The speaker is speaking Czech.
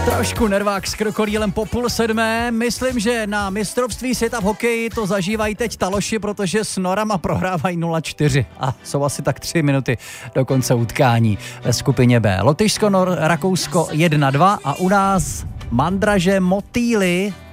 Trošku nervák s krokodýlem po 6:30. Myslím, že na mistrovství světa v hokeji to zažívají teď Taloši, protože s Norama prohrávají 0-4 a jsou asi tak 3 minuty do konce utkání ve skupině B. Lotyšsko, Rakousko 1-2 a u nás Mandraže Motýly